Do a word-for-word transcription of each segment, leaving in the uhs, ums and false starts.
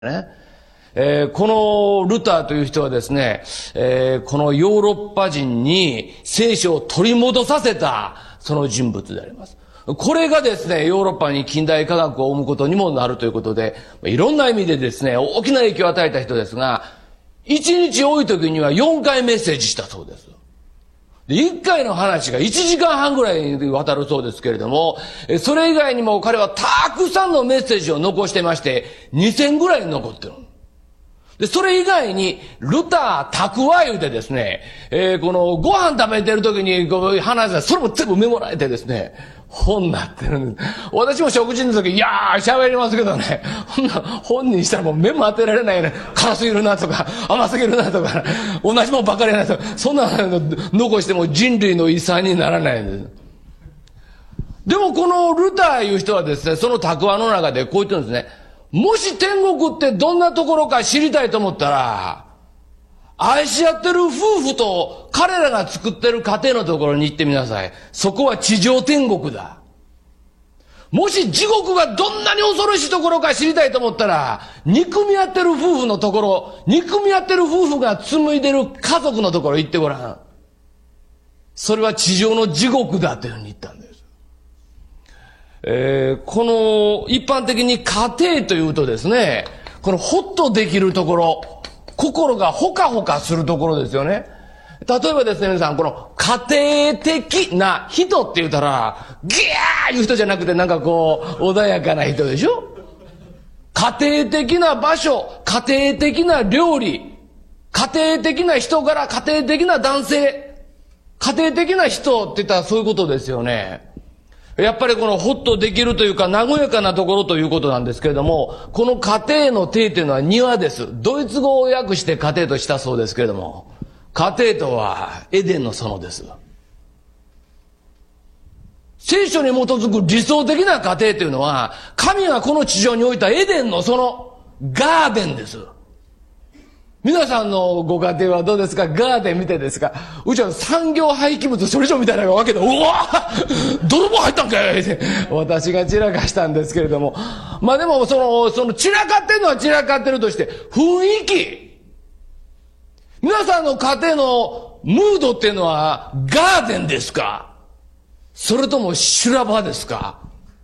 ね。えー、このルターという人はですね、えー、このヨーロッパ人に聖書を取り戻させたその人物であります。これがですね、ヨーロッパに近代科学を生むことにもなるということで、いろんな意味でですね、大きな影響を与えた人ですが、一日多い時にはよんかいメッセージしたそうです。で、いっかいの話がいちじかんはんぐらいにわたるそうですけれども、それ以外にも彼はたくさんのメッセージを残してまして、にせんぐらい残ってる。で、それ以外に、ルター、蓄えでですね、えー、この、ご飯食べてる時に、こう、話が、それも全部メモられてですね、本になってるんです。私も食事の時、いやー、喋りますけどね、ほんな、本にしたらもうメモ当てられないね。辛すぎるなとか、甘すぎるなとか、同じもんばっかりやなとか、そんなの残しても人類の遺産にならないんです。でもこのルターいう人はですね、その蓄えの中でこう言ってるんですね。もし天国ってどんなところか知りたいと思ったら、愛し合ってる夫婦と彼らが作ってる家庭のところに行ってみなさい。そこは地上天国だ。もし地獄がどんなに恐ろしいところか知りたいと思ったら、憎み合ってる夫婦のところ、憎み合ってる夫婦が紡いでる家族のところ行ってごらん。それは地上の地獄だというふうに言ったんです。えー、この一般的に家庭というとですね、このホッとできるところ、心がほかほかするところですよね。例えばですね、皆さん、この家庭的な人って言ったら、ギャーいう人じゃなくてなんかこう、穏やかな人でしょ？家庭的な場所、家庭的な料理、家庭的な人柄、家庭的な男性、家庭的な人って言ったらそういうことですよね。やっぱりこのホッとできるというか和やかなところということなんですけれども、この家庭の庭というのは庭です。ドイツ語を訳して家庭としたそうですけれども、家庭とはエデンの園です。聖書に基づく理想的な家庭というのは、神がこの地上に置いたエデンの園、ガーデンです。皆さんのご家庭はどうですか？ガーデン見てですか？うちは産業廃棄物処理場みたいなわけで、うわ泥棒入ったんかいって私が散らかしたんですけれども。まあでもその、その散らかってるのは散らかってるとして、雰囲気。皆さんの家庭のムードっていうのはガーデンですか？それとも修羅場ですか？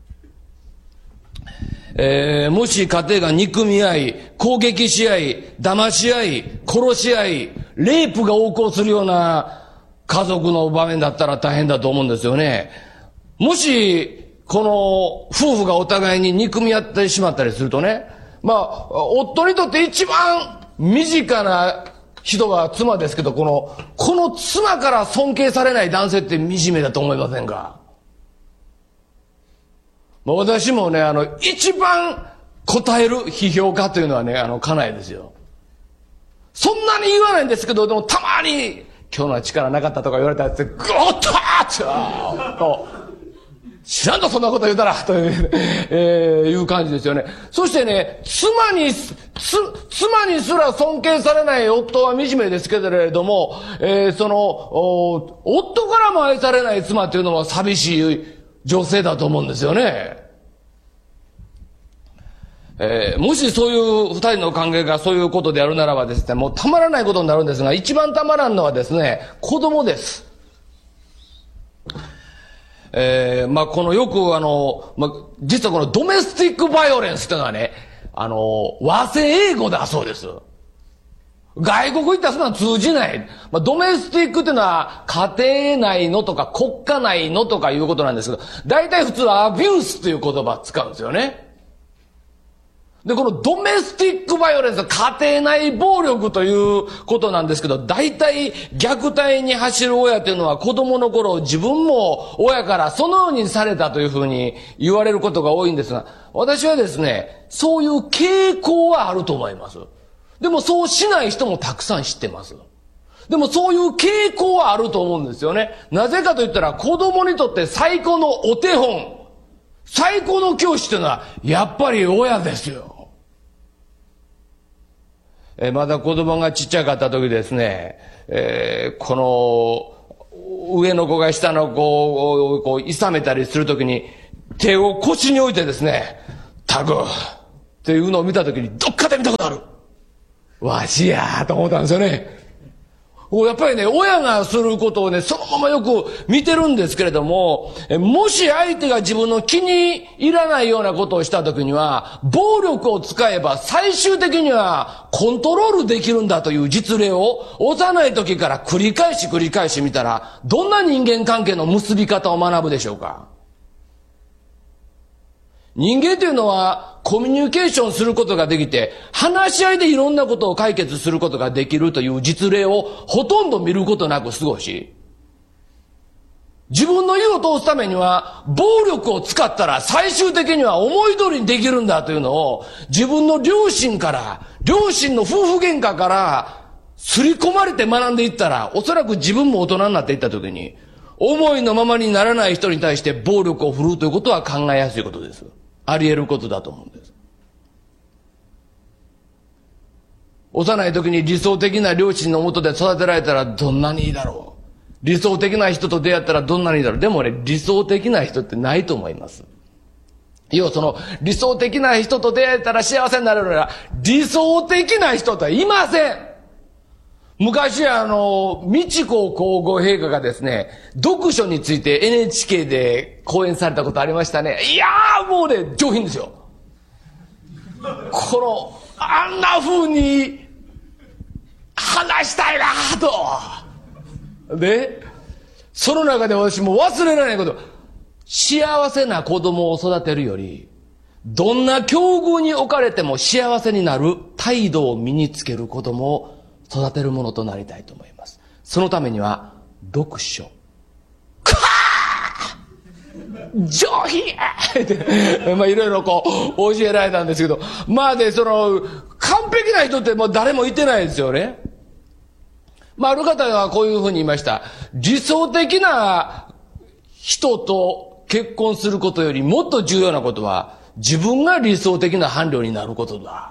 えー、もし家庭が憎み合い、攻撃し合い、騙し合い、殺し合い、レイプが横行するような家族の場面だったら大変だと思うんですよね。もし、この夫婦がお互いに憎み合ってしまったりするとね、まあ、夫にとって一番身近な人は妻ですけど、この、この妻から尊敬されない男性って惨めだと思いませんか？私もね、あの、一番答える批評家というのはね、あの、家内ですよ。そんなに言わないんですけど、でもたまに、今日のは力なかったとか言われたやつで、グーッとーと、知らんとそんなこと言うたら、という、えー、いう感じですよね。そしてね、妻に、つ、妻にすら尊敬されない夫は惨めですけれども、えー、その、夫からも愛されない妻というのは寂しい女性だと思うんですよね。えー、もしそういう二人の関係がそういうことであるならばですね、もうたまらないことになるんですが、一番たまらんのはですね、子供です。えー、まあ、このよくあの、まあ、実はこのドメスティックバイオレンスというのはね、あの、和製英語だそうです。外国行ったらそんなの通じない。まあ、ドメスティックっていうのは家庭内のとか国家内のとかいうことなんですけど、大体普通はアビュースという言葉使うんですよね。で、このドメスティックバイオレンスは家庭内暴力ということなんですけど、大体虐待に走る親というのは子供の頃自分も親からそのようにされたというふうに言われることが多いんですが、私はですね、そういう傾向はあると思います。でもそうしない人もたくさん知ってます。でもそういう傾向はあると思うんですよね。なぜかと言ったら子供にとって最高のお手本、最高の教師というのはやっぱり親ですよ。えまだ子供がちっちゃかった時ですね、えー、この上の子が下の子をこう諌めたりする時に手を腰に置いてですね、タグ、 っていうのを見たときに、どっかで見たことある。わしやーと思ったんですよね。やっぱりね、親がすることをね、そのままよく見てるんですけれども、もし相手が自分の気に入らないようなことをしたときには、暴力を使えば最終的にはコントロールできるんだという実例を幼い時から繰り返し繰り返し見たら、どんな人間関係の結び方を学ぶでしょうか。人間というのはコミュニケーションすることができて、話し合いでいろんなことを解決することができるという実例をほとんど見ることなく過ごし、自分の意を通すためには暴力を使ったら最終的には思い通りにできるんだというのを自分の両親から、両親の夫婦喧嘩から刷り込まれて学んでいったら、おそらく自分も大人になっていった時に、思いのままにならない人に対して暴力を振るうということは考えやすいことです。あり得ることだと思うんです。幼い時に理想的な両親のもとで育てられたらどんなにいいだろう。理想的な人と出会ったらどんなにいいだろう。でもね、理想的な人ってないと思います。要はその理想的な人と出会えたら幸せになれるなら、理想的な人とはいません。昔あの、美智子皇后陛下がですね、読書について エヌエイチケー で講演されたことありましたね。いやーもうね、上品ですよ。この、あんな風に話したいなーと。で、その中で私も忘れられないこと、幸せな子供を育てるより、どんな境遇に置かれても幸せになる態度を身につける子供を育てるものとなりたいと思います。そのためには、読書。かー上品ってまあいろいろこう教えられたんですけど、まあでその完璧な人ってもう誰もいてないですよね。まあある方がこういうふうに言いました。理想的な人と結婚することよりもっと重要なことは、自分が理想的な伴侶になることだ。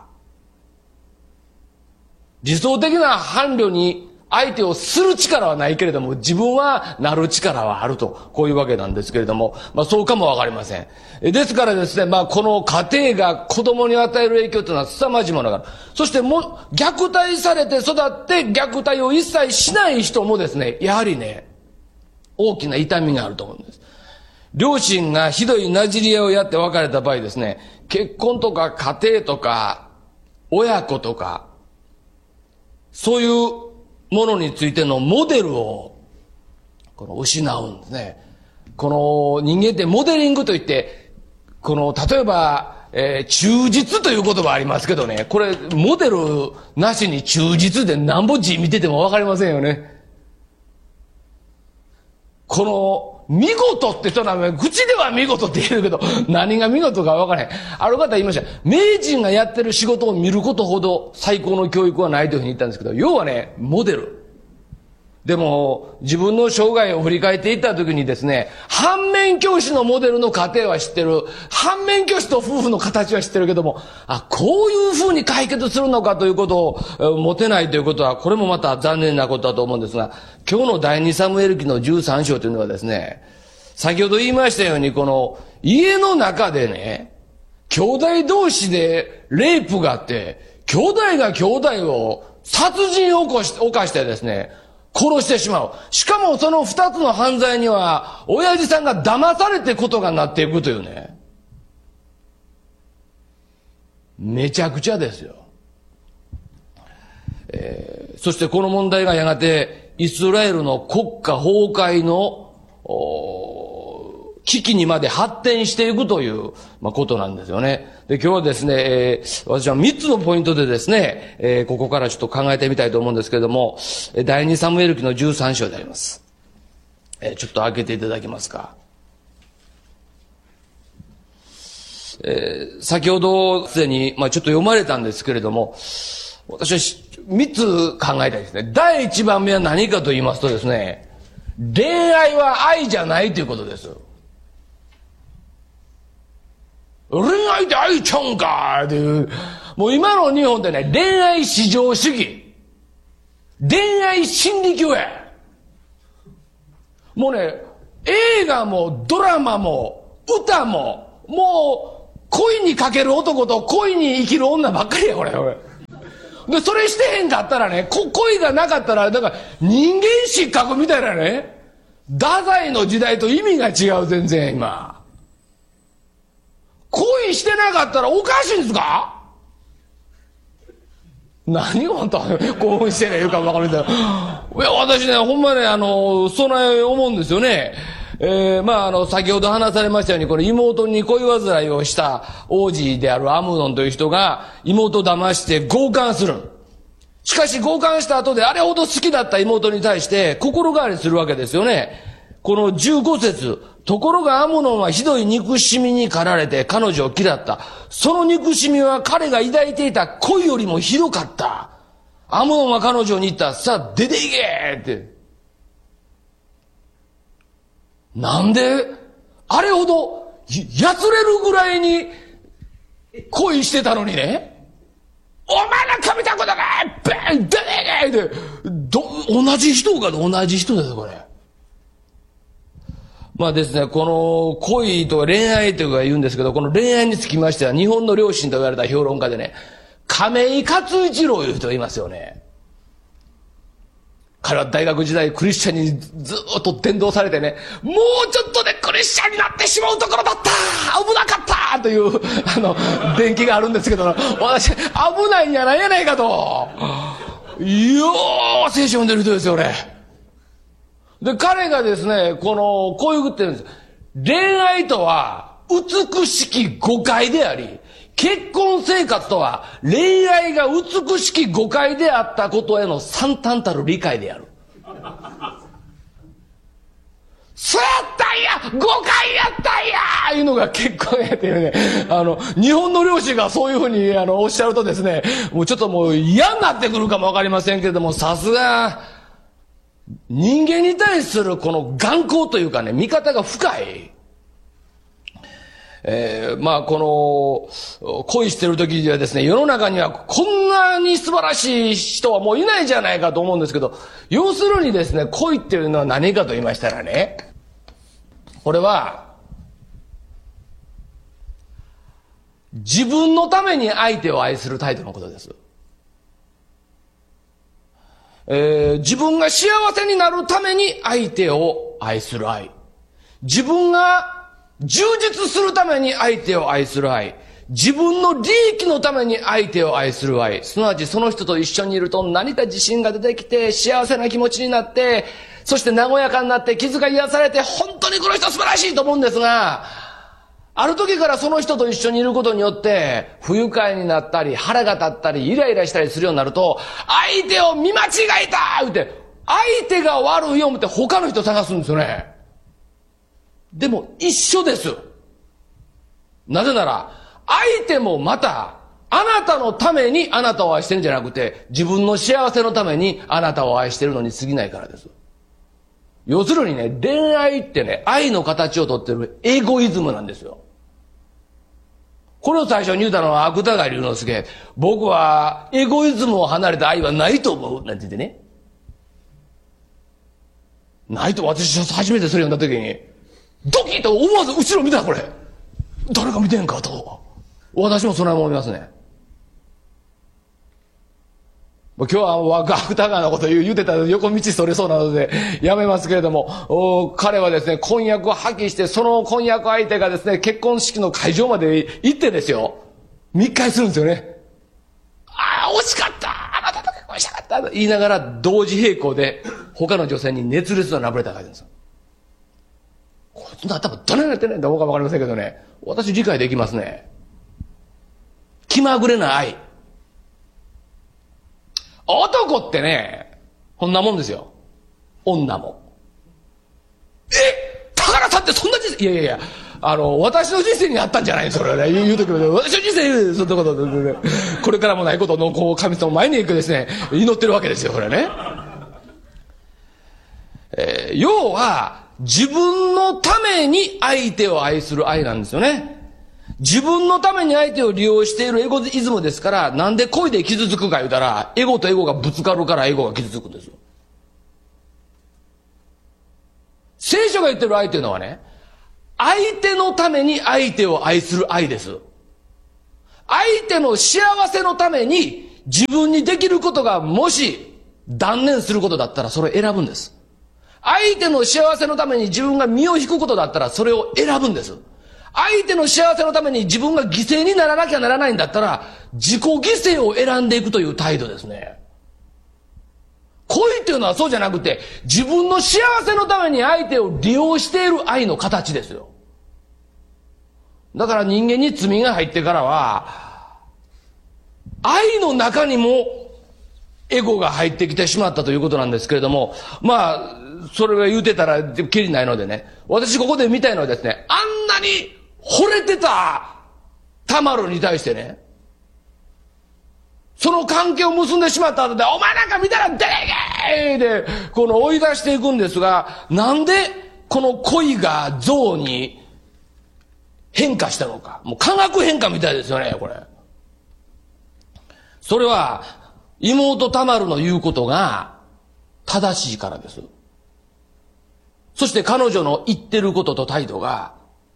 理想的な伴侶に相手をする力はないけれども、自分はなる力はあると、こういうわけなんですけれども、まあそうかもわかりません。ですからですね、まあこの家庭が子供に与える影響というのは凄まじいものがある。そしてもう虐待されて育って虐待を一切しない人もですね、やはりね、大きな痛みがあると思うんです。両親がひどいなじり合いをやって別れた場合ですね、結婚とか家庭とか親子とか、そういうものについてのモデルをこの失うんですね。この人間ってモデリングといって、この例えば、えー、忠実という言葉ありますけどね、これモデルなしに忠実でなんぼ字見ててもわかりませんよね。この見事って人は口では見事って言えるけど、何が見事かわからへん。ある方言いました。名人がやってる仕事を見ることほど最高の教育はないというふうに言ったんですけど、要はね、モデル。でも、自分の生涯を振り返っていったときにですね、反面教師のモデルの家庭は知ってる。反面教師と夫婦の形は知ってるけども、あ、こういうふうに解決するのかということを持てないということは、これもまた残念なことだと思うんですが、今日の第二サムエル記のじゅうさん章というのはですね、先ほど言いましたように、この家の中でね、兄弟同士でレイプがあって、兄弟が兄弟を殺人を起こし、犯してですね、殺してしまう。しかもその二つの犯罪には、親父さんが騙されてことがなっていくというね。めちゃくちゃですよ。えー、そしてこの問題がやがて、イスラエルの国家崩壊の、危機にまで発展していくという、まあ、ことなんですよね。で、今日はですね、えー、私は三つのポイントでですね、えー、ここからちょっと考えてみたいと思うんですけれども、第二サムエル記のじゅうさん章であります。えー、ちょっと開けていただけますか。えー、先ほどすでに、まあ、ちょっと読まれたんですけれども、私は三つ考えたいですね。第一番目は何かと言いますとですね、恋愛は愛じゃないということです。恋愛って愛ちゃうんかっていう。もう今の日本でね、恋愛至上主義。恋愛心理教や。もうね、映画もドラマも歌も、もう恋にかける男と恋に生きる女ばっかりや、これ。で、それしてへんかったらね、こ恋がなかったら、だから人間失格みたいなね、太宰の時代と意味が違う、全然今。恋してなかったらおかしいんですか？何をあんた興奮してね言うか分かるんだよ。いや、私ね、ほんまね、あの、そない思うんですよね。えー、まあ、あの、先ほど話されましたように、この妹に恋煩いをした王子であるアムノンという人が、妹を騙して強姦する。しかし強姦した後であれほど好きだった妹に対して心変わりするわけですよね。このじゅうご節。ところがアムノンはひどい憎しみに駆られて彼女を嫌った。その憎しみは彼が抱いていた恋よりもひどかった。アムノンは彼女に言った。さあ、出ていけって。なんで、あれほど、やつれるぐらいに恋してたのにね。お前ら神たことがベン出ていけって。ど、同じ人か同じ人ですよ、これ。まあですね、この恋と恋愛というか言うんですけど、この恋愛につきましては、日本の良心と言われた評論家でね、亀井勝一郎という人がいますよね。彼は大学時代クリスチャンにずっと伝道されてね、もうちょっとでクリスチャンになってしまうところだった危なかったという、あの、伝記があるんですけど、私、危ないんやないやないかと。よー、聖書読んでる人ですよ、俺。で、彼がですね、この、こういう言ってるんです。恋愛とは美しき誤解であり、結婚生活とは恋愛が美しき誤解であったことへの惨憺たる理解である。そうやったんや誤解やったんやいうのが結婚やっていうね。あの、日本の漁師がそういうふうにあのおっしゃるとですね、もうちょっともう嫌になってくるかもわかりませんけれども、さすが、人間に対するこの眼光というかね、見方が深い。えー、まあこの恋してる時にはですね、世の中にはこんなに素晴らしい人はもういないじゃないかと思うんですけど、要するにですね、恋っていうのは何かと言いましたらね、これは自分のために相手を愛する態度のことです。えー、自分が幸せになるために相手を愛する愛。自分が充実するために相手を愛する愛。自分の利益のために相手を愛する愛。すなわちその人と一緒にいると何か自信が出てきて幸せな気持ちになって、そして和やかになって傷が癒されて本当にこの人素晴らしいと思うんですが、ある時からその人と一緒にいることによって不愉快になったり腹が立ったりイライラしたりするようになると、相手を見間違えた言って相手が悪いよ思って他の人探すんですよね。でも一緒です。なぜなら相手もまたあなたのためにあなたを愛してるんじゃなくて、自分の幸せのためにあなたを愛してるのに過ぎないからです。要するにね、恋愛ってね、愛の形をとってるエゴイズムなんですよ。これを最初に言うたのは芥川龍之介。僕はエゴイズムを離れた愛はないと思うなんて言ってね。ないと、私初めてそれ読んだ時にドキッと思わず後ろ見た、これ誰か見てんかと。私もそんな思いますね。今日は芥川のこと言うてたら横道それそうなのでやめますけれども、彼はですね、婚約を破棄して、その婚約相手がですね、結婚式の会場まで行ってですよ、密会するんですよね。ああ、惜しかった、あなたと結婚したかったと言いながら、同時並行で他の女性に熱烈なラブレターが書いてるんですよ。こいつの頭どないなってんねんと思うかもわかりませんけどね、私理解できますね。気まぐれな愛。男ってね、こんなもんですよ。女も。え、宝さんってそんな人生、いやいやいや、あの、私の人生にあったんじゃないそれはね、言う、言うときも、私の人生、そんなこと、これからもないことの、こう、神様前に行くですね、祈ってるわけですよ、これね。えー、要は、自分のために相手を愛する愛なんですよね。自分のために相手を利用しているエゴイズムですから、なんで恋で傷つくか言うたら、エゴとエゴがぶつかるからエゴが傷つくんですよ。聖書が言ってる愛というのはね、相手のために相手を愛する愛です。 相手の幸せのために自分にできることがもし断念することだったらそれを選ぶんです。相手の幸せのために自分が身を引くことだったらそれを選ぶんです。相手の幸せのために自分が犠牲にならなきゃならないんだったら自己犠牲を選んでいくという態度ですね。恋っていうのはそうじゃなくて自分の幸せのために相手を利用している愛の形ですよ。だから人間に罪が入ってからは愛の中にもエゴが入ってきてしまったということなんですけれども、まあそれが言うてたらきりないのでね、私ここで見たいのはですね、あんなに惚れてたタマルに対してね、その関係を結んでしまった後で、お前なんか見たら出てけーで、この追い出していくんですが、なんでこの恋が憎に変化したのか。もう化学変化みたいですよね、これ。それは、妹タマルの言うことが正しいからです。そして彼女の言ってることと態度が、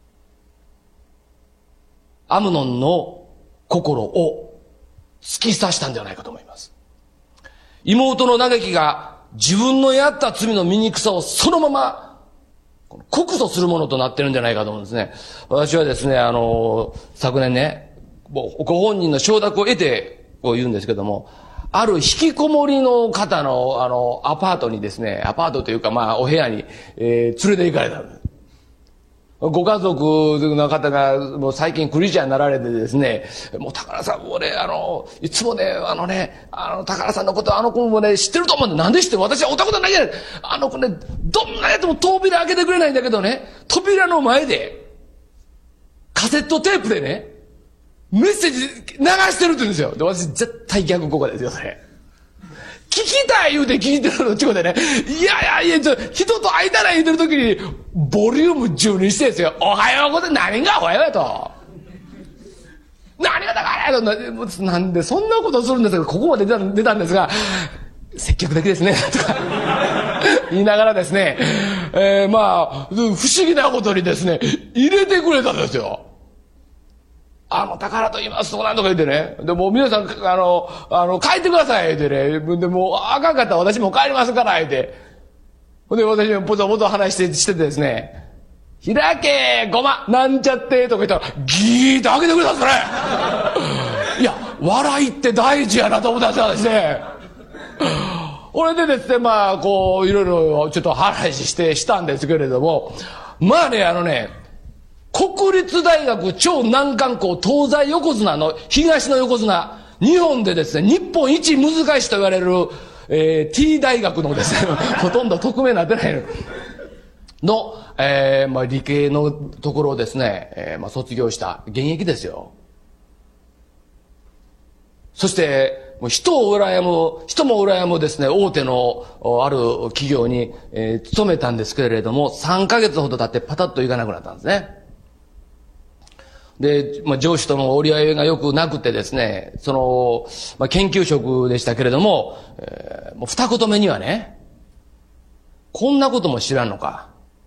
アムノンの心を突き刺したんではないかと思います。妹の嘆きが自分のやった罪の醜さをそのまま告訴するものとなってるんじゃないかと思うんですね。私はですね、あの、昨年ね、ご本人の承諾を得てこう言うんですけども、ある引きこもりの方のあのアパートにですね、アパートというかまあお部屋に、えー、連れて行かれたんです。ご家族の方がもう最近クリスチャンになられてですね、もう宝さんもね、あの、いつもね、あのね、あの宝さんのことあの子もね、知ってると思うんで、なんで知ってる？私はおたことないじゃない。あの子ね、どんなやつも扉開けてくれないんだけどね、扉の前で、カセットテープでね、メッセージ流してるって言うんですよ。で、私絶対逆効果ですよ、それ。聞きたい言うて聞いてるのちこでね、いやいやいや、ちょ、人と会いたら言うてる時に、ボリュームじゅうにしてですよ。おはようございます。何がおはようやと。何がだからやと。なんでそんなことするんですか。ここまで出た出たんですが、積極的ですね。とか言いながらですね、えー、まあ、不思議なことにですね、入れてくれたんですよ。あの、宝と言いますと、なんとか言ってね。で、もう皆さん、あの、あの、帰ってください、ってね。で、もう、あかんかったら私も帰りますから、って。ほんで、私もポツポツ話して、しててですね。開けごまなんちゃってとか言ったら、ギーッと開けてくれたんですね。いや、笑いって大事やなと思ったんですよ、私ね。これでですね、まあ、こう、いろいろちょっと話して、したんですけれども、まあね、あのね、国立大学超難関校東西横綱の東の横綱、日本でですね、日本一難しいと言われる、えー、T 大学のですね、ほとんど匿名になってないの、えー、まあ理系のところをですね、えー、まあ卒業した現役ですよ。そして、もう人を羨む、人も羨むですね、大手のある企業に、えー、勤めたんですけれども、さんかげつほど経ってパタッと行かなくなったんですね。で、まあ、上司との折り合いがよくなくてですね、その、まあ、研究職でしたけれども、えー、もう二言目にはね、こんなことも知らんのか。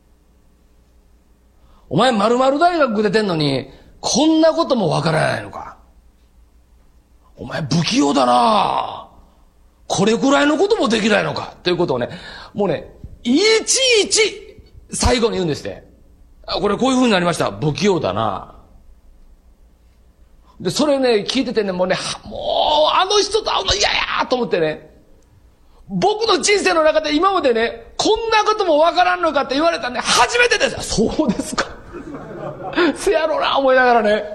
お前〇〇大学出てんのに、こんなこともわからないのか。お前不器用だな。これくらいのこともできないのか。ということをね、もうね、いちいち最後に言うんですね。これこういう風になりました。不器用だな。で、それね、聞いててね、もうね、もう、あの人と会うの嫌やと思ってね、僕の人生の中で今までね、こんなこともわからんのかって言われたね、初めてです。そうですか。せやろうな、思いながらね。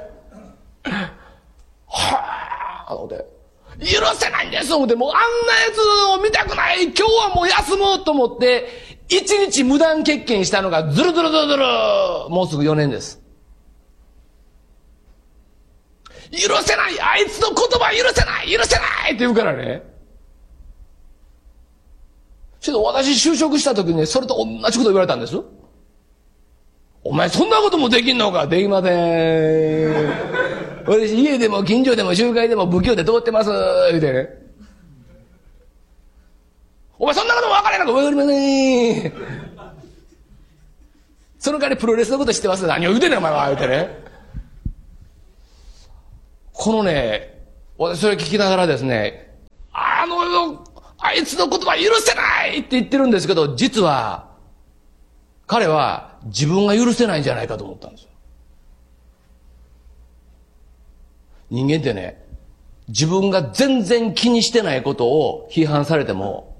はぁ、あので、許せないんです思って、もうあんなやつを見たくない、今日はもう休もうと思って、一日無断欠勤したのがずるずるずるずる、もうすぐよねんです。許せない、あいつの言葉許せない許せないって言うからね。ちょっと私就職した時にね、それと同じこと言われたんです。お前そんなこともできんのか。できません。私家でも近所でも集会でも不器用で通ってます言うてね。お前そんなことも分からないのか。分かりません。その代わりプロレスのこと知ってます。何を言うてんねんお前は言うてね。 このね、私それ聞きながらですね、あの、あいつの言葉許せないって言ってるんですけど、実は、彼は自分が許せないんじゃないかと思ったんですよ。人間ってね、自分が全然気にしてないことを批判されても、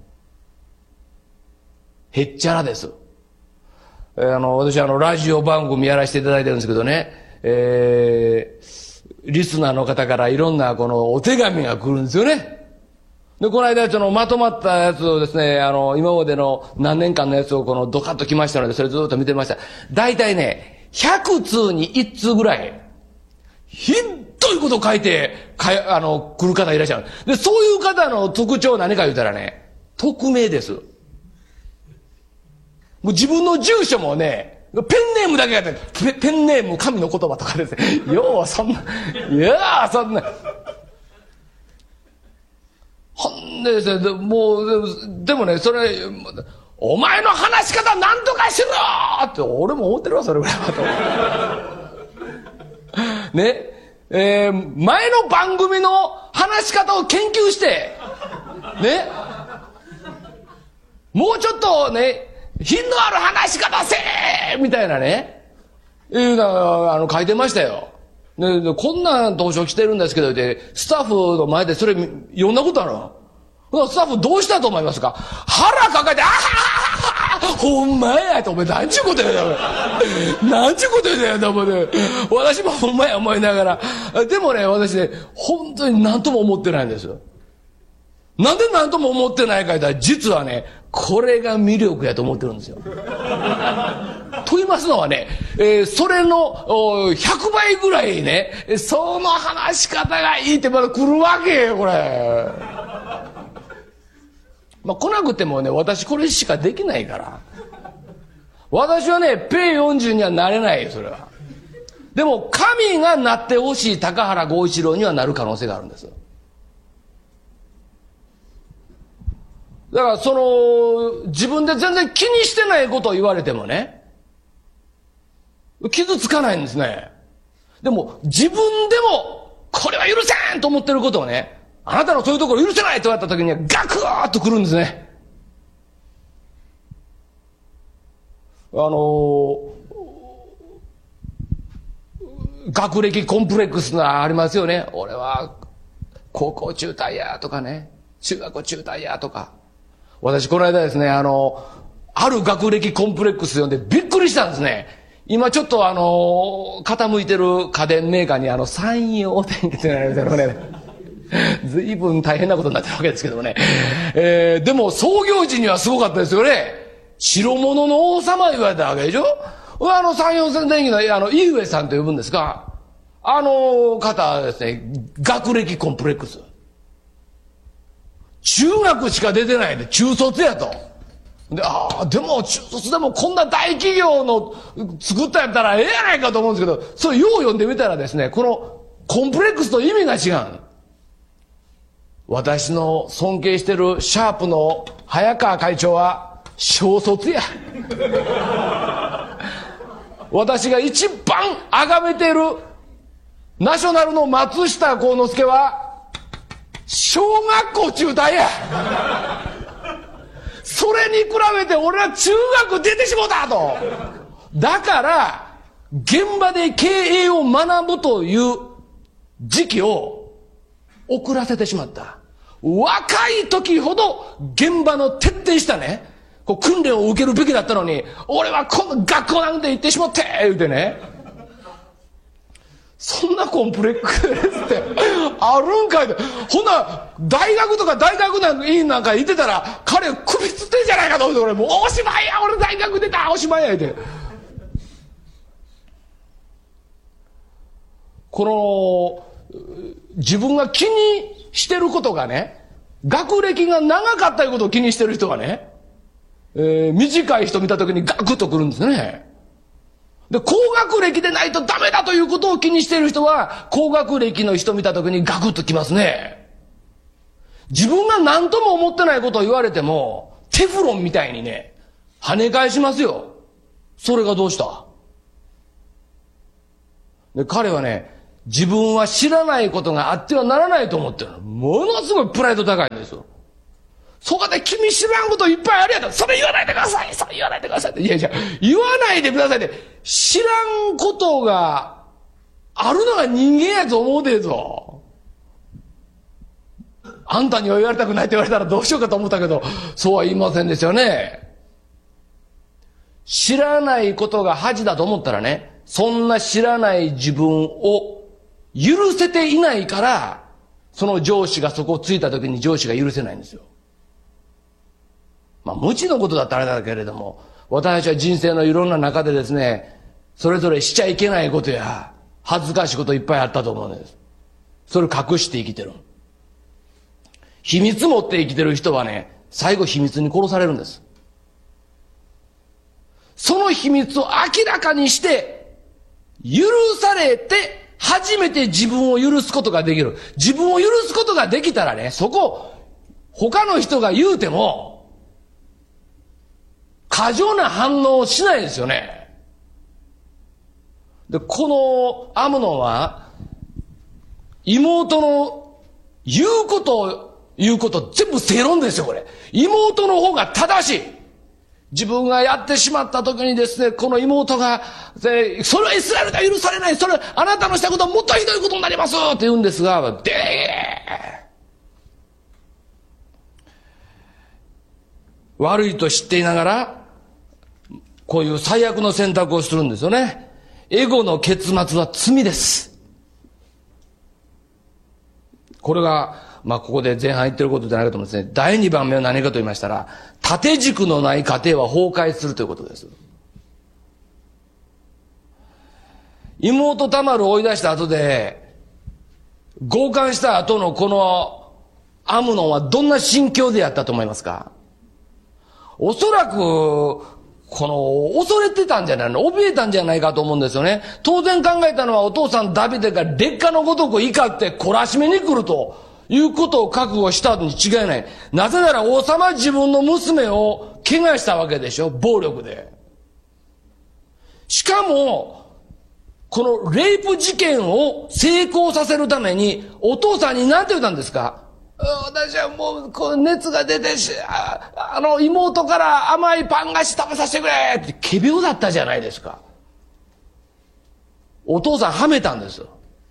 へっちゃらです。えー、あの、私あの、ラジオ番組やらせていただいてるんですけどね、えー、リスナーの方からいろんなこのお手紙が来るんですよね。で、この間そのまとまったやつをですね、あの、今までの何年間のやつをこのドカッと来ましたので、それずっと見てました。大体ね、ひゃくつうにいっつうぐらい、ひどいこと書いて、かあの、来る方いらっしゃる。で、そういう方の特徴は何か言うたらね、匿名です。もう自分の住所もね、ペンネームだけがね、ペペンネーム神の言葉とかですね。よう、そんな、いやー、そんな。ほんでですね、もう、でもね、それ、お前の話し方なんとかしろって、俺も思ってるわ、それぐらいはと。ね、えー、前の番組の話し方を研究して、ね、もうちょっとね、品のある話し方せーみたいなね、いうのあの書いてましたよ。で、でこんな投書来てるんですけど、で、スタッフの前でそれ読んだことある。スタッフどうしたと思いますか？腹抱えて、あはははほんまやと思って、なんちゅうことやだなんちゅうことやだと思って、私もほんまや思いながら。でもね、私ね、本当に何とも思ってないんですよ。なんで何とも思ってないか言ったら、実はね、これが魅力やと思ってるんですよ。と言いますのはね、えー、それのひゃくばいぐらいね、その話し方がいいってまだ来るわけよ、これ。まあ、来なくてもね、私これしかできないから。私はね、ペイよんじゅうにはなれないよ、それは。でも、神がなってほしい高原剛一郎にはなる可能性があるんです。だからその自分で全然気にしてないことを言われてもね、傷つかないんですね。でも自分でもこれは許せんと思ってることをね、あなたのそういうところ許せないと言われた時にはガクッとくるんですね。あの学歴コンプレックスがありますよね。俺は高校中退やとかね、中学校中退やとか。私この間ですね、あの、ある学歴コンプレックス読んでびっくりしたんですね。今ちょっとあの、傾いてる家電メーカーにあの、山陽電機ってなるんですよね。随分大変なことになってるわけですけどもね。えー、でも創業時にはすごかったですよね。白物の王様言われたわけでしょ。あの、山陽電機のあの、井上さんと呼ぶんですが、あの方はですね、学歴コンプレックス。中学しか出てないで中卒やと。で、ああ、でも中卒でもこんな大企業の作ったやったらええやないかと思うんですけど、それよう読んでみたらですね、このコンプレックスと意味が違う。私の尊敬してるシャープの早川会長は小卒や。私が一番崇めてるナショナルの松下幸之助は小学校中退や。それに比べて俺は中学出てしもうたと。だから現場で経営を学ぶという時期を遅らせてしまった。若い時ほど現場の徹底したね、こう訓練を受けるべきだったのに、俺はこの学校なんて行ってしまって言うてね、そんなコンプレックスってあるんかい。ほんな大学とか大学の院なんか行ってたら彼首つってんじゃないかと思って、俺もうおしまいや、俺大学出たおしまいやって。この自分が気にしてることがね、学歴が長かったいうことを気にしてる人がね、えー、短い人見た時にガクッとくるんですね。で、高学歴でないとダメだということを気にしている人は、高学歴の人見たときにガクッときますね。自分が何とも思ってないことを言われても、テフロンみたいにね、跳ね返しますよ。それがどうした？で、彼はね、 自分は知らないことがあってはならないと思ってるの。ものすごいプライド高いんですよ。そこで君知らんこといっぱいあるやろ。それ言わないでください。それ言わないでくださいって。いやいや、言わないでくださいって。知らんことがあるのが人間やと思うでぞ。あんたには言われたくないって言われたらどうしようかと思ったけど、そうは言いませんですよね。知らないことが恥だと思ったらね、そんな知らない自分を許せていないから、その上司がそこをついた時に上司が許せないんですよ。まあ、無知のことだったらあれだけれども、私たちは人生のいろんな中でですね、それぞれしちゃいけないことや、恥ずかしいこといっぱいあったと思うんです。それを隠して生きてる。秘密持って生きてる人はね、最後秘密に殺されるんです。その秘密を明らかにして、許されて、初めて自分を許すことができる。自分を許すことができたらね、そこ、他の人が言うても、過剰な反応をしないですよね。で、このアムノンは、妹の言うことを、言うこと全部正論ですよ、これ。妹の方が正しい。自分がやってしまった時にですね、この妹が、それはイスラエルでは許されない。それ、あなたのしたことはもっとひどいことになりますって言うんですが、でー悪いと知っていながら、こういう最悪の選択をするんですよね。エゴの結末は罪です。これが、まあ、ここで前半言ってることじゃないかと思うんですね。だいにばんめは何かと言いましたら、縦軸のない家庭は崩壊するということです。妹タマルを追い出した後で、強姦した後のこのアムノンはどんな心境でやったと思いますか？おそらく、この、恐れてたんじゃないの？怯えたんじゃないかと思うんですよね。当然考えたのはお父さんダビデが劣化のごとく怒って懲らしめに来るということを覚悟したに違いない。なぜなら王様自分の娘を怪我したわけでしょ？暴力で。しかも、このレイプ事件を成功させるためにお父さんに何て言ったんですか？私はもう、こう熱が出てし、あ、あの、妹から甘いパン菓子食べさせてくれって仮病だったじゃないですか。お父さんはめたんですよ。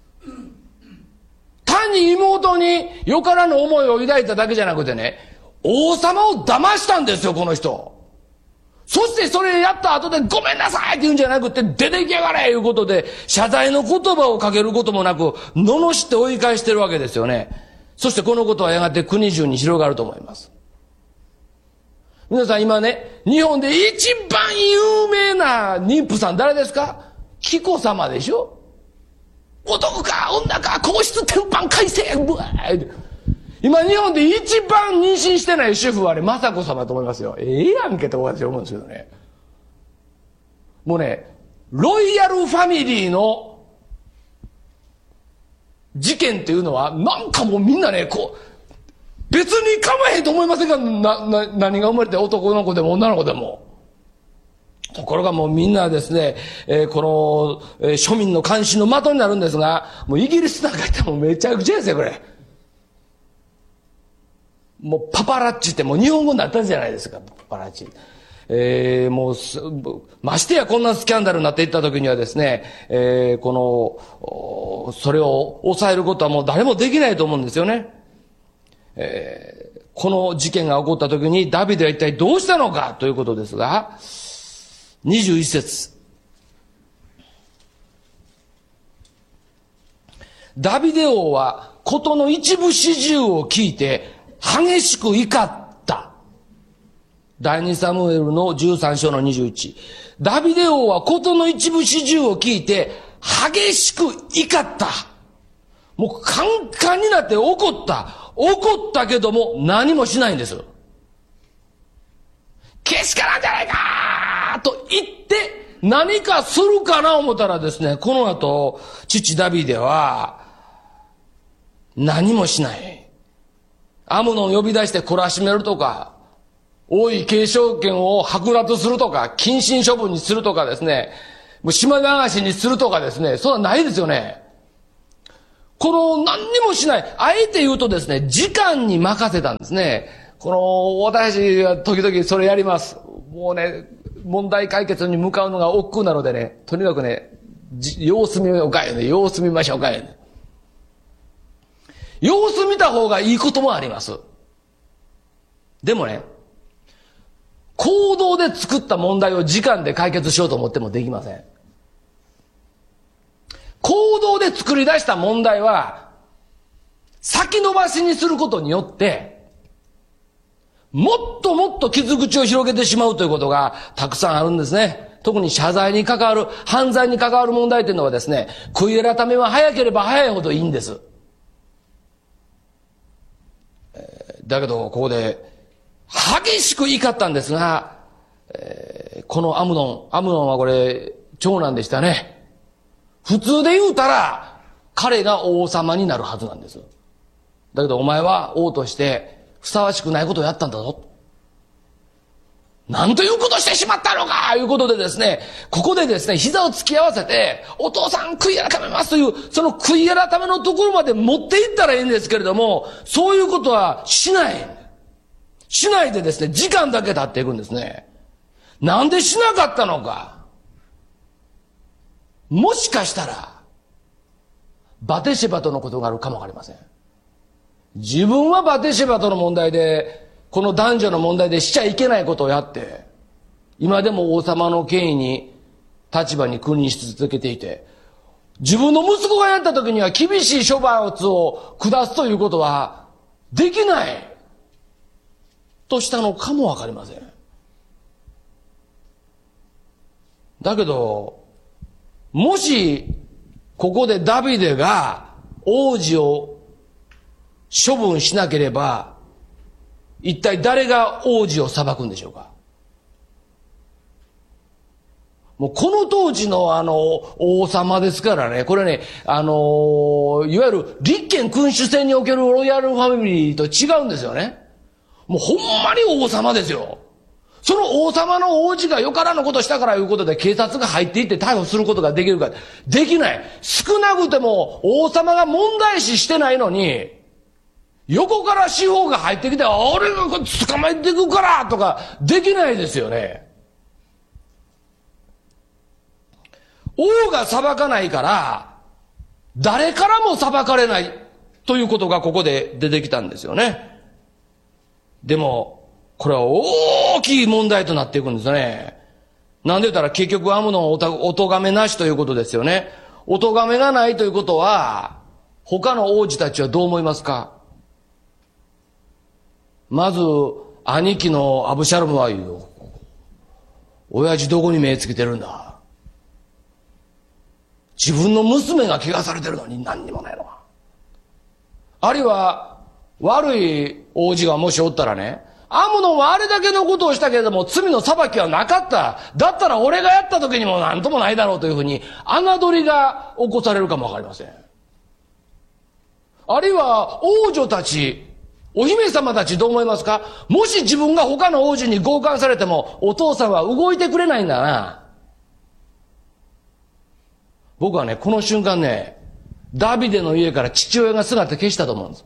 単に妹によからぬ思いを抱いただけじゃなくてね、王様を騙したんですよ、この人。そしてそれやった後でごめんなさいって言うんじゃなくて、出て行きやがれいうことで、謝罪の言葉をかけることもなく、罵って追い返してるわけですよね。そしてこのことはやがて国中に広がると思います。皆さん今ね、日本で一番有名な妊婦さん誰ですか？紀子様でしょ？男か女か皇室天板改正うわー今日本で一番妊娠してない主婦はあれ雅子様だと思いますよ。ええやんけと私は思うんですけどね。もうね、ロイヤルファミリーの事件っていうのは、なんかもうみんなね、こう、別に構えへんと思いませんか？な、な、何が生まれて男の子でも女の子でも。ところがもうみんなですね、えー、この、えー、庶民の関心の的になるんですが、もうイギリスなんか行ってもめちゃくちゃですよ、これ。もうパパラッチってもう日本語になったじゃないですか、パパラッチ。えー、もうましてやこんなスキャンダルになっていった時にはですね、えー、このそれを抑えることはもう誰もできないと思うんですよね。えー、この事件が起こった時にダビデは一体どうしたのかということですが、にじゅういち節、ダビデ王は事の一部始終を聞いて激しく怒った。第二サムエルのじゅうさん章のにじゅういち。ダビデ王は事の一部始終を聞いて激しく怒った。もうカンカンになって怒った。怒ったけども何もしないんです。けしからんじゃないかと言って何かするかな思ったらですね、この後父ダビデは何もしない。アムノンを呼び出して懲らしめるとか、王位継承権を剥奪するとか、謹慎処分にするとかですね、もう島流しにするとかですね、そんなないですよね。 この何にもしない、あえて言うとですね、時間に任せたんですね。この、私は時々それやります。もうね、問題解決に向かうのが億劫なのでね、とにかくね、様子見ようかよね、様子見ましょうかよね。様子見た方がいいこともあります。でもね、行動で作った問題を時間で解決しようと思ってもできません。行動で作り出した問題は、先延ばしにすることによって、もっともっと傷口を広げてしまうということがたくさんあるんですね。特に謝罪に関わる、犯罪に関わる問題というのはですね、悔い改めは早ければ早いほどいいんです。えー、だけど、ここで激しく怒ったんですが、えー、このアムノン、アムノンはこれ、長男でしたね。普通で言うたら、彼が王様になるはずなんです。だけどお前は王としてふさわしくないことをやったんだぞ。なんということしてしまったのかということでですね、ここでですね、膝を突き合わせて、お父さん悔い改めますという、その悔い改めのところまで持っていったらいいんですけれども、そういうことはしない。しないでですね、時間だけ経っていくんですね。なんでしなかったのか。もしかしたら、バテシェバとのことがあるかもわかりません。自分はバテシェバとの問題で、この男女の問題でしちゃいけないことをやって、今でも王様の権威に、立場に君臨し続けていて、自分の息子がやった時には厳しい処罰を下すということはできない、としたのかもわかりません。だけど、もし、ここでダビデが王子を処分しなければ、一体誰が王子を裁くんでしょうか。もうこの当時のあの王様ですからね、これね、あの、いわゆる立憲君主制におけるロイヤルファミリーと違うんですよね。もうほんまに王様ですよ。その王様の王子がよからぬことしたからいうことで警察が入っていって逮捕することができるか。できない。少なくても王様が問題視してないのに、横から司法が入ってきて、俺が捕まえていくからとか、できないですよね。王が裁かないから、誰からも裁かれないということがここで出てきたんですよね。でも、これは大きい問題となっていくんですね。なんで言ったら結局アムノンはお咎めなしということですよね。お咎めがないということは、他の王子たちはどう思いますか？まず、兄貴のアブシャロムは言う。親父どこに目つけてるんだ。自分の娘が怪我されてるのに何にもないのか。あるいは、悪い王子がもしおったらね、アムノンはあれだけのことをしたけれども罪の裁きはなかった。だったら俺がやった時にも何ともないだろうというふうに侮りが起こされるかもわかりません。あるいは王女たち、お姫様たちどう思いますか？もし自分が他の王子に強姦されてもお父さんは動いてくれないんだな。僕はね、この瞬間ね、ダビデの家から父親が姿消したと思うんです。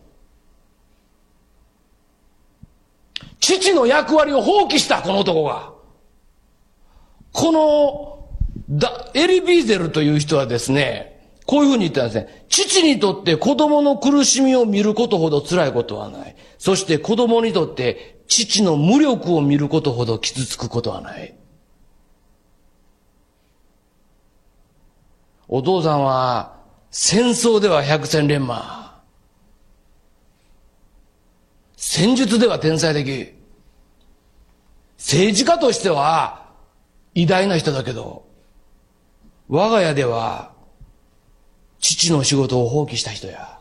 父の役割を放棄した、この男が。このだエリビーゼルという人はですね、こういうふうに言ったんですね。父にとって子供の苦しみを見ることほど辛いことはない。そして子供にとって父の無力を見ることほど傷つくことはない。お父さんは戦争では百戦錬磨。戦術では天才的。政治家としては偉大な人だけど、我が家では父の仕事を放棄した人や。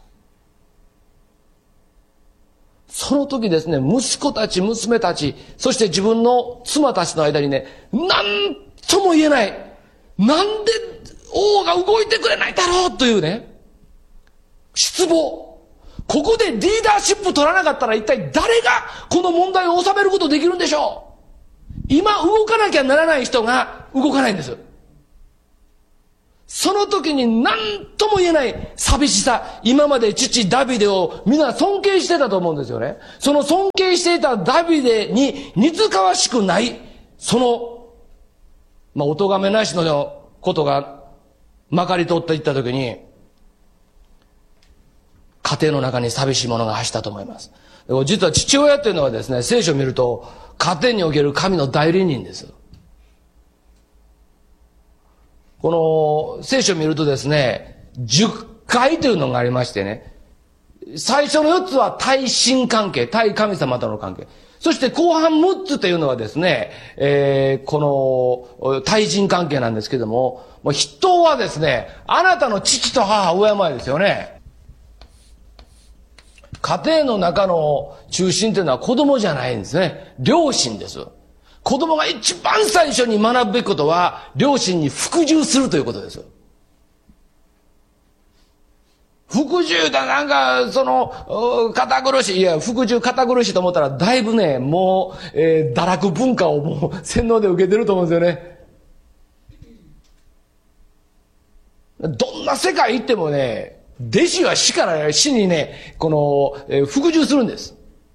その時ですね、息子たち、娘たち、そして自分の妻たちの間にね、何とも言えない。なんで王が動いてくれないだろうというね、失望。ここでリーダーシップ取らなかったら一体誰がこの問題を収めることできるんでしょう。今動かなきゃならない人が動かないんです。 その時に何とも言えない寂しさ、今まで父ダビデを皆尊敬してたと思うんですよね。その尊敬していたダビデに似つかわしくない、その、まあ、お咎めなしのことがまかり通っていった時に、家庭の中に寂しいものが走ったと思います。実は父親っていうのはですね、聖書を見ると、家庭における神の代理人です。この聖書を見るとですね、じゅっかいというのがありましてね、最初のよっつは対神関係、対神様との関係。そして後半むっつというのはですね、えー、この対人関係なんですけども、もう人はですね、あなたの父と母を敬えですよね。家庭の中の中心というのは子供じゃないんですね。両親です。子供が一番最初に学ぶべきことは、両親に服従するということです。服従だ、なんか、その、堅苦しい。いや、服従堅苦しいと思ったら、だいぶね、もう、えー、堕落文化をもう、洗脳で受けてると思うんですよね。どんな世界行ってもね、弟子は死から死にね、この、えー、服従するんです。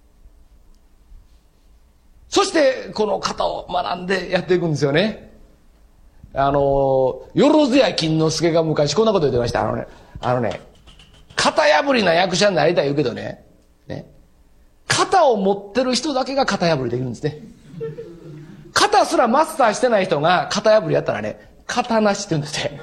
そして、この型を学んでやっていくんですよね。あの、よろずや金之助が昔こんなこと言ってました。あのね、あのね、型破りな役者になりたい言うけどね、ね、型を持ってる人だけが型破りできるんですね。型すらマスターしてない人が型破りやったらね、型なしって言うんですね。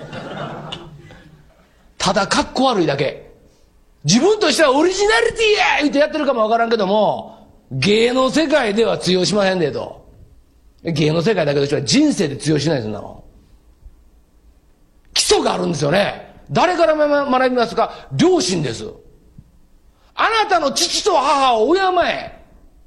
ただ、かっこ悪いだけ。自分としてはオリジナリティや言ってやってるかもわからんけども、芸の世界では通用しまへんでと。芸の世界だけどしては人生で通用しないですよ、そんなの。基礎があるんですよね。誰から学びますか？両親です。あなたの父と母を敬え。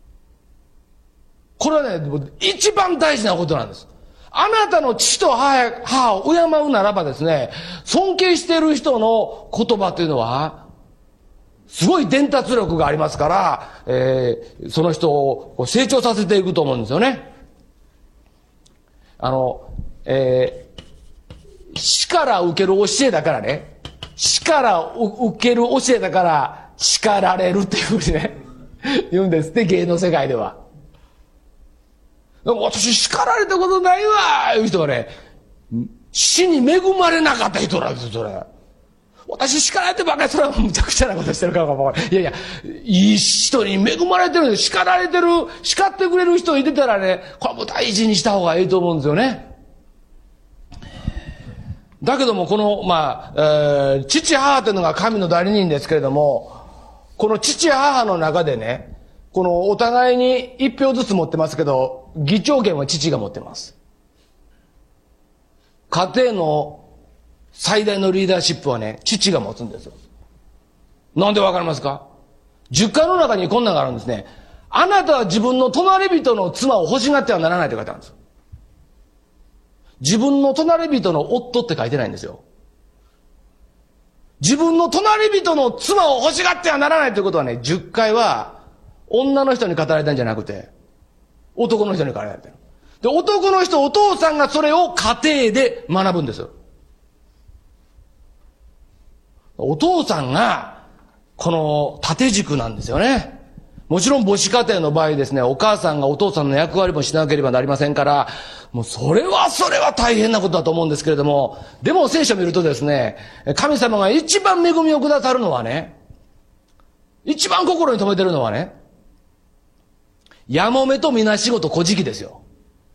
これはね、一番大事なことなんです。あなたの父と母、母を敬うならばですね、尊敬している人の言葉というのは、すごい伝達力がありますから、えー、その人を成長させていくと思うんですよね。あの、えー、死から受ける教えだからね、死から受ける教えだから叱られるっていうふうにね、言うんですって、芸の世界では。でも私叱られたことないわいう人はね、死に恵まれなかった人なんですよ、それ。私叱られてばっかり、それはむちゃくちゃなことしてるからかもわからない。いやいや、いい人に恵まれてるんです。叱られてる、叱ってくれる人いてたらね、これはもう大事にした方がいいと思うんですよね。だけども、この、まあ、えー、父母というのが神の代理人ですけれども、この父母の中でね、このお互いに一票ずつ持ってますけど、議長権は父が持ってます。家庭の最大のリーダーシップはね、父が持つんですよ。なんでわかりますか？十回の中にこんなのがあるんですね。あなたは自分の隣人の妻を欲しがってはならないって書いてあるんですよ。自分の隣人の夫って書いてないんですよ。自分の隣人の妻を欲しがってはならないということはね、十回は女の人に語られたんじゃなくて、男の人に語られてる。で、男の人、お父さんがそれを家庭で学ぶんですよ。お父さんが、この縦軸なんですよね。もちろん母子家庭の場合ですね、お母さんがお父さんの役割もしなければなりませんから、もうそれはそれは大変なことだと思うんですけれども、でも聖書を見るとですね、神様が一番恵みをくださるのはね、一番心に留めてるのはね、やもめとみなしごと小じきですよ。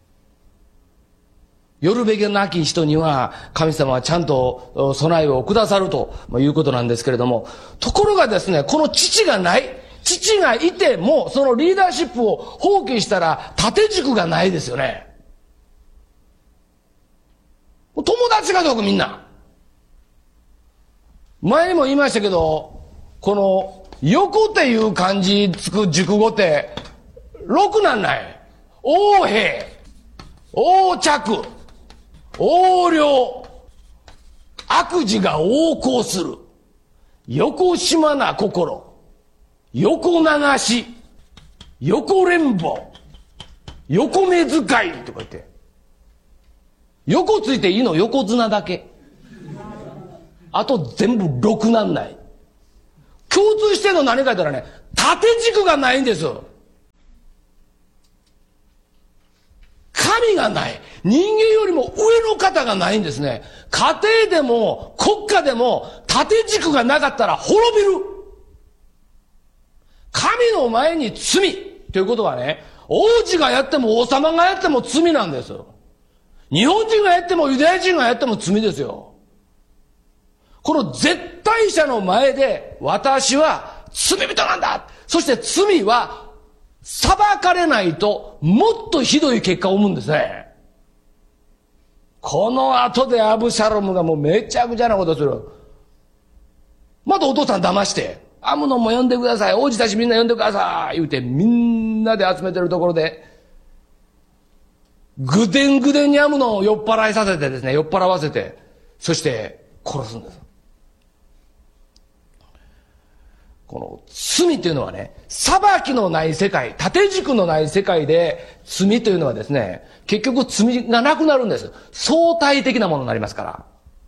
よるべきなき人には神様はちゃんと備えをくださるということなんですけれども、ところがですね、この父がない、父がいてもそのリーダーシップを放棄したら縦軸がないですよね。友達がどこみんな。前にも言いましたけど、この横っていう漢字つく熟語ってろくなんない。横兵、横着、横領、悪事が横行する、横島な心、横流し、横連母、横目遣いとか言って、横ついていいの横綱だけ。 あと全部ろくなんない。共通してるの何か言ったらね、縦軸がないんです。神がない。人間よりも上の方がないんですね。家庭でも国家でも縦軸がなかったら滅びる。神の前に罪ということはね、王子がやっても王様がやっても罪なんですよ。日本人がやってもユダヤ人がやっても罪ですよ。この絶対者の前で私は罪人なんだ。そして罪は裁かれないともっとひどい結果を生むんですね。この後でアブシャロムがもうめちゃくちゃなことする。またお父さん騙して、アムノンも呼んでください。王子たちみんな呼んでください。言うてみんなで集めてるところで、ぐでんぐでんにアムノンを酔っ払いさせてですね、酔っ払わせて、そして殺すんです。この罪というのはね、裁きのない世界、縦軸のない世界で罪というのはですね、結局罪がなくなるんです。相対的なものになりますから。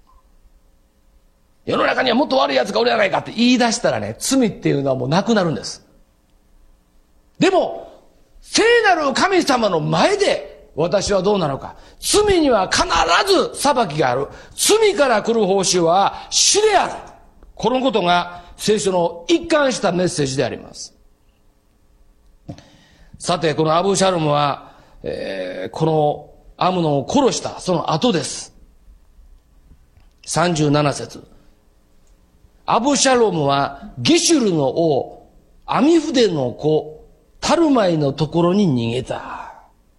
世の中にはもっと悪い奴がおるやないかって言い出したらね、罪っていうのはもうなくなるんです。でも、聖なる神様の前で私はどうなのか。罪には必ず裁きがある。罪から来る報酬は死である。このことが聖書の一貫したメッセージであります。さて、このアブシャロムは、えー、このアムノンを殺したその後です。さんじゅうなな節。アブシャロムはゲシュルの王、アミフデの子、タルマイのところに逃げた。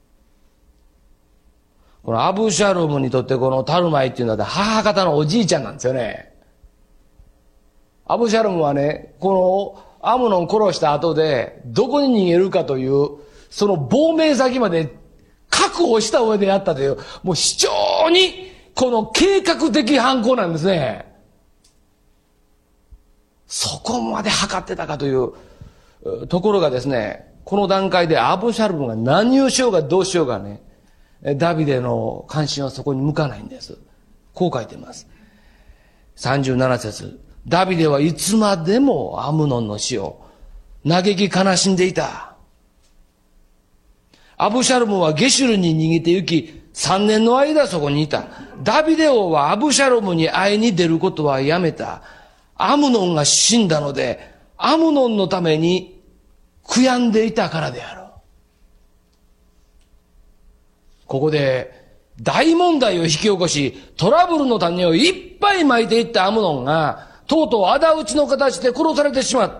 このアブシャロムにとってこのタルマイっていうのは母方のおじいちゃんなんですよね。アブシャロムはね、このアムノン殺した後でどこに逃げるかという、その亡命先まで確保した上でやったという、もう非常にこの計画的犯行なんですね。そこまで測ってたかというところがですね、この段階でアブシャロムが何をしようがどうしようがね、ダビデの関心はそこに向かないんです。こう書いています。さんじゅうなな節。ダビデはいつまでもアムノンの死を嘆き悲しんでいた。アブシャロムはゲシュルに逃げて行き、三年の間そこにいた。ダビデ王はアブシャロムに会いに出ることはやめた。アムノンが死んだので、アムノンのために悔やんでいたからである。ここで大問題を引き起こし、トラブルの種をいっぱい撒いていったアムノンが、とうとう仇討ちの形で殺されてしまった。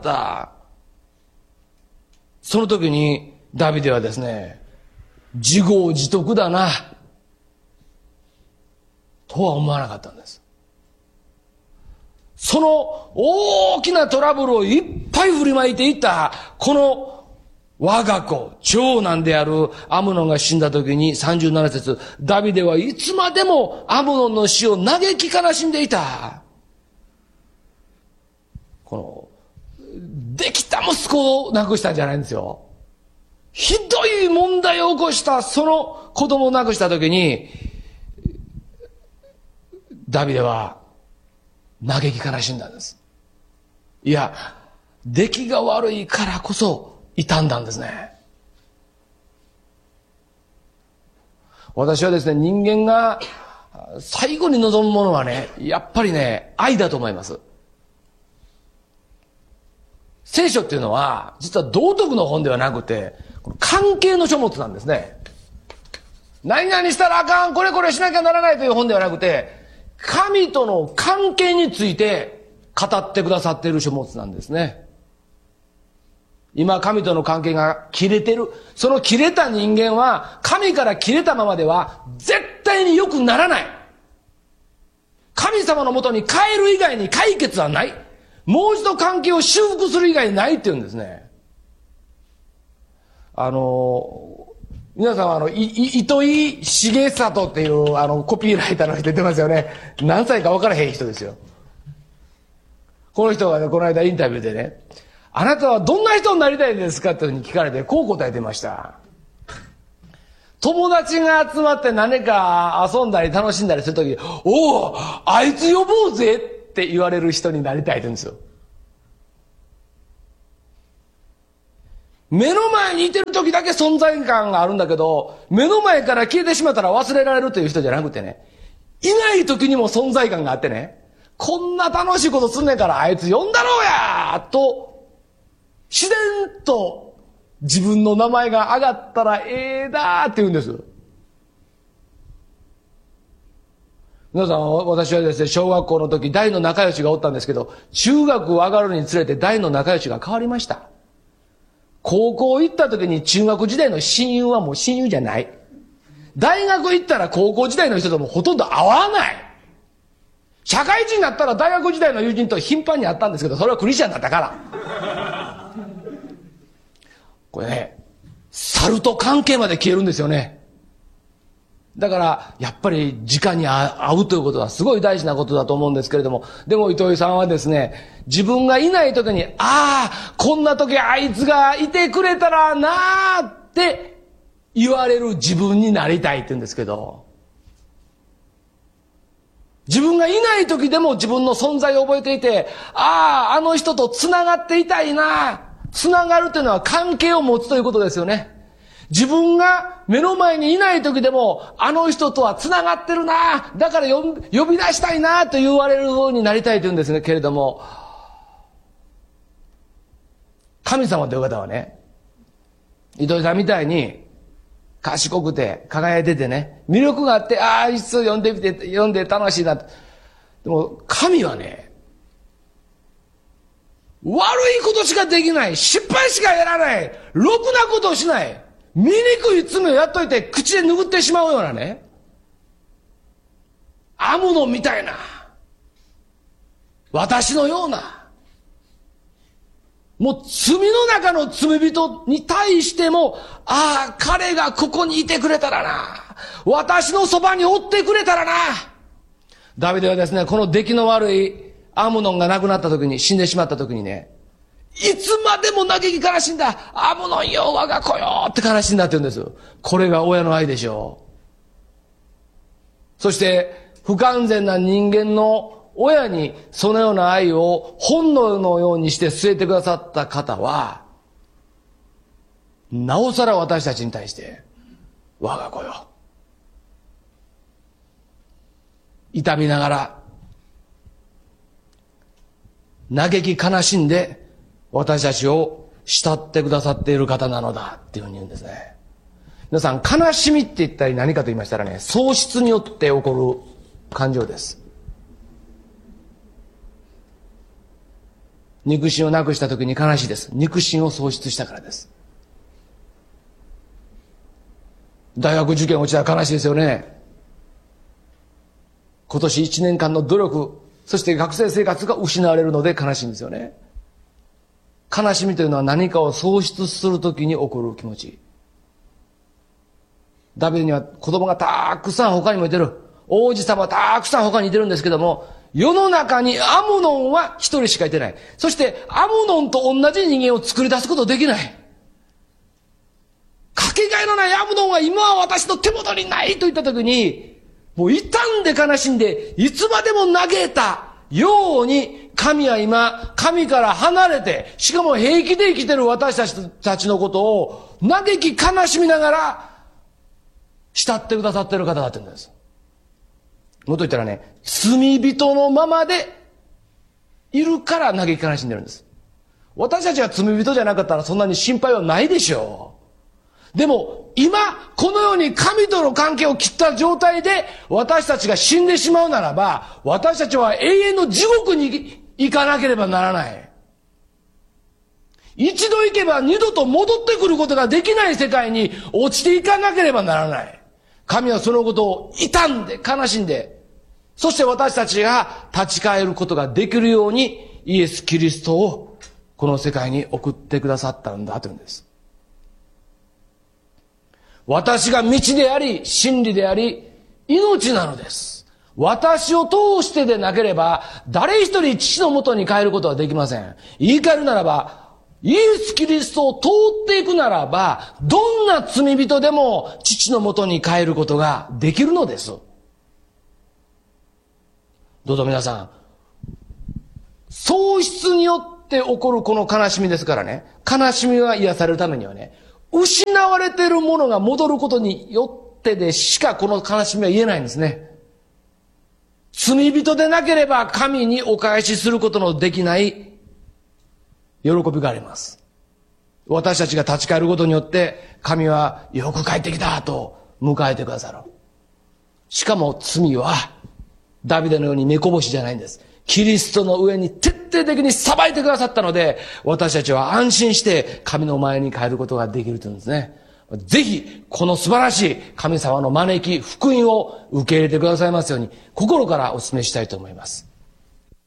その時にダビデはですね、自業自得だな、とは思わなかったんです。その大きなトラブルをいっぱい振りまいていったこの我が子長男であるアムノンが死んだ時にさんじゅうなな節、ダビデはいつまでもアムノンの死を嘆き悲しんでいた。このできた息子を亡くしたんじゃないんですよ。ひどい問題を起こしたその子供を亡くした時にダビデは嘆き悲しんだんです。いや、出来が悪いからこそ傷んだんですね。私はですね、人間が最後に望むものはね、やっぱりね、愛だと思います。聖書っていうのは、実は道徳の本ではなくて、関係の書物なんですね。何々したらあかん、これこれしなきゃならないという本ではなくて、神との関係について語ってくださっている書物なんですね。今神との関係が切れてる。その切れた人間は神から切れたままでは絶対に良くならない。神様のもとに帰る以外に解決はない。もう一度関係を修復する以外にないって言うんですね。あの皆さんはあの、い、い、糸井重里っていう、あの、コピーライターの人出てますよね。何歳か分からへん人ですよ。この人がね、この間インタビューでね、あなたはどんな人になりたいですかっていうふうに聞かれて、こう答えてました。友達が集まって何か遊んだり楽しんだりするとき、おお、あいつ呼ぼうぜって言われる人になりたいって言うんですよ。目の前にいてる時だけ存在感があるんだけど、目の前から消えてしまったら忘れられるという人じゃなくてね、いない時にも存在感があってね、こんな楽しいことすんねんからあいつ呼んだろうやと、自然と自分の名前が上がったらええだって言うんです。皆さん、私はですね、小学校の時大の仲良しがおったんですけど、中学上がるにつれて大の仲良しが変わりました。高校行った時に中学時代の親友はもう親友じゃない。大学行ったら高校時代の人ともほとんど会わない。社会人になったら大学時代の友人と頻繁に会ったんですけど、それはクリスチャンだったから。これね、猿と関係まで消えるんですよね。だから、やっぱり直に会うということはすごい大事なことだと思うんですけれども、でも糸井さんはですね、自分がいない時に、ああ、こんな時あいつがいてくれたらなーって言われる自分になりたいって言うんですけど、自分がいない時でも自分の存在を覚えていて、ああ、あの人と繋がっていたいな。繋がるというのは関係を持つということですよね。自分が目の前にいない時でも、あの人とは繋がってるな、だから呼び出したいなと言われるようになりたいというんですね。けれども、神様という方はね、糸井さんみたいに賢くて輝いててね、魅力があって、ああ、いつ読んでみて、読んで楽しいなと。でも神はね、悪いことしかできない、失敗しかやらない、ろくなことをしない、醜い罪をやっといて口で拭ってしまうようなね、アムノンみたいな、私のような、もう罪の中の罪人に対しても、ああ、彼がここにいてくれたらな、私のそばにおってくれたらな。ダビデはですね、この出来の悪いアムノンが亡くなった時に、死んでしまった時にね、いつまでも嘆き悲しんだ、アムノンよ、我が子よって悲しんだって言うんですよ。これが親の愛でしょう。そして不完全な人間の親にそのような愛を本能のようにして据えてくださった方は、なおさら私たちに対して我が子よ、痛みながら嘆き悲しんで私たちを慕ってくださっている方なのだっていうふうに言うんですね。皆さん、悲しみって一体何かと言いましたらね、喪失によって起こる感情です。肉親をなくした時に悲しいです。肉親を喪失したからです。大学受験落ちたら悲しいですよね。今年一年間の努力、そして学生生活が失われるので悲しいんですよね。悲しみというのは何かを喪失するときに起こる気持ち。ダビデには子供がたくさん他にもいてる。王子様はたくさん他にいてるんですけども、世の中にアムノンは一人しかいてない。そしてアムノンと同じ人間を作り出すことできない。かけがえのないアムノンは今は私の手元にないと言ったときに、もう傷んで悲しんで、いつまでも嘆いたように、神は今、神から離れて、しかも平気で生きてる私たちたちのことを、嘆き悲しみながら、慕ってくださってる方だって言うんです。もっと言ったらね、罪人のままで、いるから嘆き悲しんでるんです。私たちが罪人じゃなかったらそんなに心配はないでしょう。でも、今、このように神との関係を切った状態で、私たちが死んでしまうならば、私たちは永遠の地獄に行かなければならない。一度行けば二度と戻ってくることができない世界に落ちていかなければならない。神はそのことを傷んで悲しんで、そして私たちが立ち返ることができるように、イエス・キリストをこの世界に送ってくださったんだというんです。私が道であり、真理であり、命なのです。私を通してでなければ、誰一人父のもとに帰ることはできません。言い換えるならば、イエス・キリストを通っていくならば、どんな罪人でも父のもとに帰ることができるのです。どうぞ皆さん、 喪失によって起こるこの悲しみですからね。悲しみが癒されるためにはね、失われているものが戻ることによってでしかこの悲しみは言えないんですね。罪人でなければ神にお返しすることのできない喜びがあります。私たちが立ち返ることによって神はよく帰ってきたと迎えてくださる。しかも罪はダビデのように目こぼしじゃないんです。キリストの上に徹底的に裁いてくださったので、私たちは安心して神の前に帰ることができるというんですね。ぜひこの素晴らしい神様の招き、福音を受け入れてくださいますように心からお勧めしたいと思います。